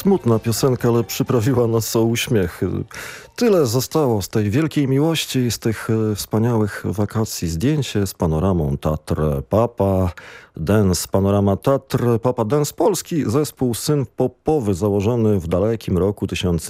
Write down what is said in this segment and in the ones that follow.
smutna piosenka, ale przyprawiła nas o uśmiech. Tyle zostało z tej wielkiej miłości, z tych wspaniałych wakacji. Zdjęcie z panoramą Tatr Papa Dance, panorama Tatr Papa Dance, polski zespół syn popowy założony w dalekim roku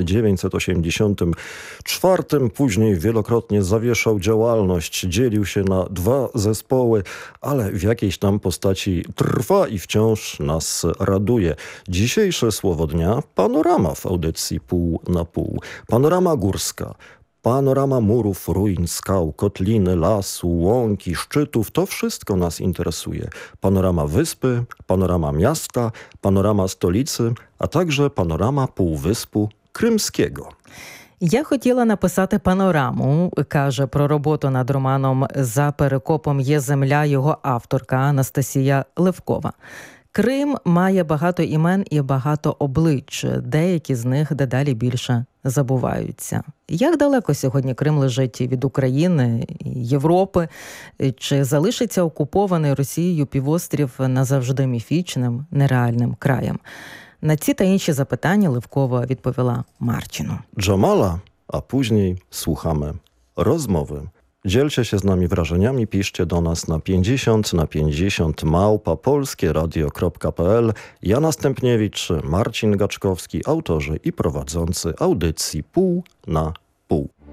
1984. Później wielokrotnie zawieszał działalność, dzielił się na dwa zespoły, ale w jakiejś tam postaci trwa i wciąż nas raduje. Dzisiejsze słowo dnia: panorama w audycji pół na pół. Panorama górska. Panorama murów, ruin, skał, kotliny, lasu, łąki, szczytów, to wszystko nas interesuje. Panorama wyspy, panorama miasta, panorama stolicy, a także panorama Półwyspu Кримського. Я хотіла написати панораму, каже про роботу над романом «За перекопом є земля» його авторка Анастасія Левкова. Крим має багато імен і багато облич, деякі з них дедалі більше забуваються. Як далеко сьогодні Крим лежить від України, Європи? Чи залишиться окупований Росією півострів назавжди міфічним, нереальним краєм? Na ці та інші запитання Левкова відповіла Марчину. Джамала, a później słuchamy rozmowy. Dzielcie się z nami wrażeniami, piszcie do nas na 50 @polskieradio.pl. Jana Stępniewicz, Marcin Gaczkowski, autorzy i prowadzący audycji Pół na